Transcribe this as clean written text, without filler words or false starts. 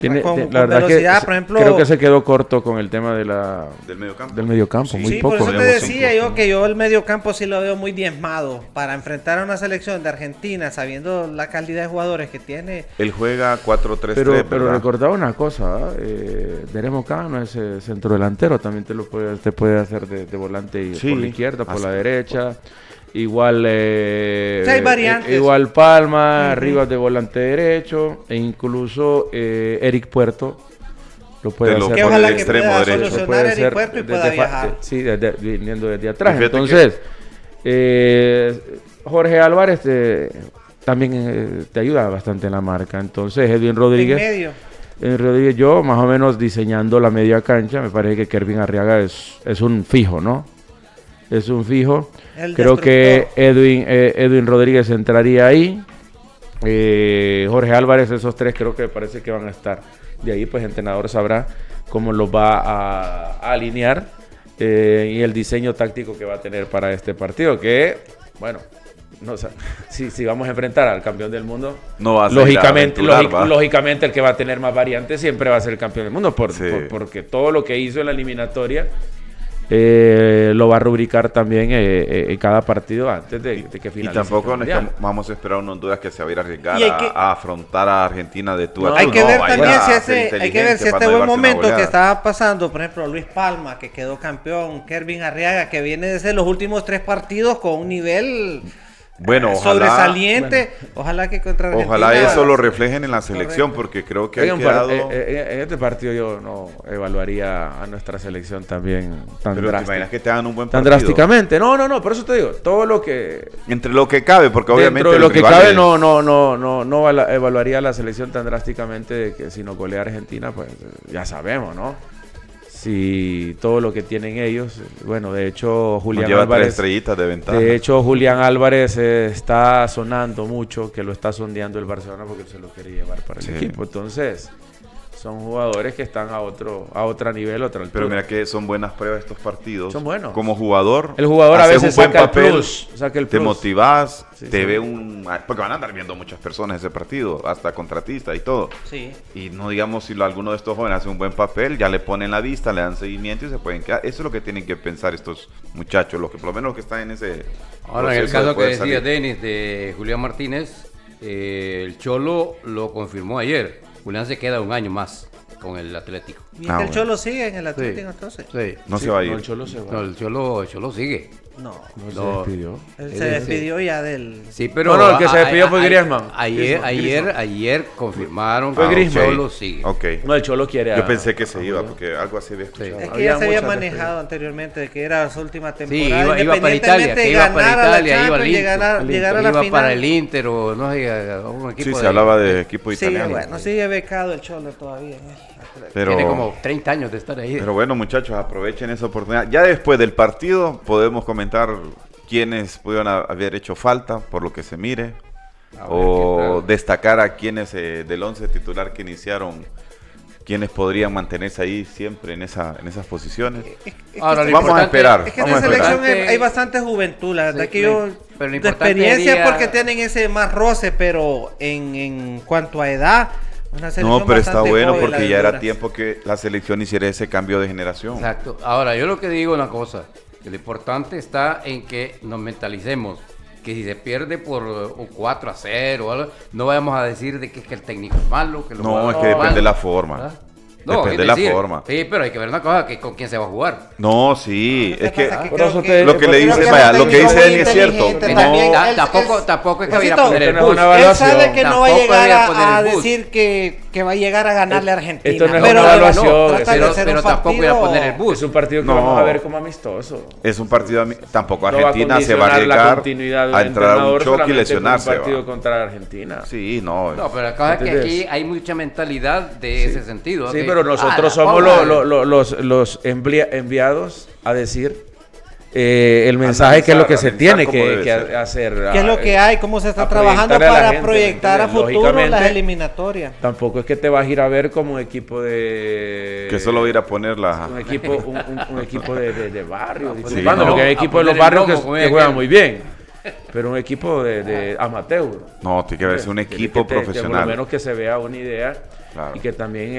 Con velocidad, por ejemplo. Creo que se quedó corto con el tema de del mediocampo. Sí, muy por poco. eso te decía yo que yo el mediocampo sí lo veo muy diezmado para enfrentar a una selección de Argentina, sabiendo la calidad de jugadores que tiene. Él juega 4-3-3, pero recordaba una cosa, Deremo Cano es centro delantero, también te puede hacer de volante por la izquierda, por la derecha. Igual hay variantes. Igual Palma, arriba de volante derecho, e incluso Eric Puerto lo puede hacer que ojalá el que extremo pueda derecho. solucionar Eric Puerto y pueda viajar. Sí, viniendo desde atrás. Entonces, Jorge Álvarez también te ayuda bastante en la marca. Entonces, Edwin Rodríguez. En Rodríguez, yo más o menos diseñando la media cancha, me parece que Kervin Arriaga es un fijo, ¿no? Es un fijo. Creo que Edwin Rodríguez entraría ahí. Jorge Álvarez, esos tres creo que parece que van a estar. De ahí pues el entrenador sabrá cómo los va a alinear y el diseño táctico que va a tener para este partido. Que, bueno, no, o sea, si vamos a enfrentar al campeón del mundo, no va a lógicamente el que va a tener más variantes siempre va a ser el campeón del mundo. Porque todo lo que hizo en la eliminatoria lo va a rubricar también en cada partido antes de que finalice. Y tampoco no es que vamos a esperar a un Honduras que se va a ir a arriesgar a afrontar a Argentina de tú a tú. Hay que ver si este buen momento que estaba pasando, por ejemplo, Luis Palma, que quedó campeón, Kervin Arriaga, que viene desde los últimos 3 partidos con un nivel sobresaliente. Ojalá que contra Argentina. Ojalá eso lo reflejen en la selección, porque creo que en este partido yo no evaluaría a nuestra selección también tan drásticamente. ¿Te imaginas que te hagan un buen partido? Tan drásticamente. No, por eso te digo, todo lo que entre lo que cabe, porque obviamente dentro de lo que cabe no evaluaría a la selección tan drásticamente de que si nos golea Argentina, pues ya sabemos, ¿no? Si todo lo que tienen ellos, bueno, de hecho Julián Álvarez 3 estrellitas de ventaja. De hecho Julián Álvarez está sonando mucho, que lo está sondeando el Barcelona porque se lo quiere llevar para el equipo. Entonces, son jugadores que están a otro nivel, otra altura. Pero mira que son buenas pruebas estos partidos. Son buenos. Como jugador, el jugador a veces un buen saca papel, el plus, te motivas, porque van a andar viendo muchas personas ese partido, hasta contratistas y todo. Sí. Y no digamos si alguno de estos jóvenes hace un buen papel, ya le ponen la vista, le dan seguimiento y se pueden quedar. Eso es lo que tienen que pensar estos muchachos, los que por lo menos los que están en ese. Ahora, en el caso que decía Denis de Julián Martínez, el Cholo lo confirmó ayer. Julián se queda un año más con el Atlético. ¿Y el Cholo sigue en el Atlético entonces? Sí. No se va a ir. No, el Cholo se va. No, el Cholo sigue. No se despidió. Él se despidió ya del... Sí, pero... No, el que se despidió fue Griezmann. Ayer confirmaron que el Cholo sigue. Okay. No, el Cholo quiere... Yo pensé que se iba, porque algo así había escuchado. Es que ya se había manejado anteriormente, de que era su última temporada. Sí, iba para Italia, que iba para Italia, iba al Inter. Llegar a la final. Iba para el Inter o no sé, un equipo se hablaba de equipo italiano. Sí, bueno, sigue becado el Cholo todavía. Tiene como 30 años de estar ahí. Pero bueno, muchachos, aprovechen esa oportunidad. Ya después del partido podemos comentar quiénes pudieron haber hecho falta por lo que se mire, o destacar a quienes del 11 titular que iniciaron, quienes podrían mantenerse ahí siempre en esas posiciones. Ahora, vamos a esperar. Es que en la selección hay bastante juventud, la verdad que yo de experiencia porque tienen ese más roce, pero en cuanto a edad, no, pero está bueno porque ya era tiempo que la selección hiciera ese cambio de generación. Exacto. Ahora, yo lo que digo es una cosa, que lo importante está en que nos mentalicemos, que si se pierde por 4-0 o algo, no vayamos a decir de que el técnico es malo. Que no, es que depende de la forma. ¿Verdad? No, depende de la forma. Sí, pero hay que ver una cosa, que con quién se va a jugar. No, sí, es que lo que dice Dani es cierto. Tampoco es que vaya a poner el bus. Él sabe que no va a llegar a decir que va a llegar a ganarle a Argentina. Esto no es una evaluación, pero tampoco voy a poner el bus. Es un partido que vamos a ver como amistoso. Es un partido, tampoco Argentina se va a arriesgar a entrar a un choque y lesionarse. Un partido contra Argentina. Sí, no. No, pero la cosa es que aquí hay mucha mentalidad de ese sentido. Sí, pero nosotros somos los enviados a decir el mensaje, que es lo que se tiene que hacer. ¿Qué es lo que hay? ¿Cómo se está trabajando para proyectar a futuro las eliminatorias? Tampoco es que te vas a ir a ver como un equipo de... Que solo ir a poner un equipo de barrio. Porque hay equipos de los barrios que juegan muy bien. Pero un equipo de amateur. No, tiene que verse un equipo profesional. Por lo menos que se vea una idea y que también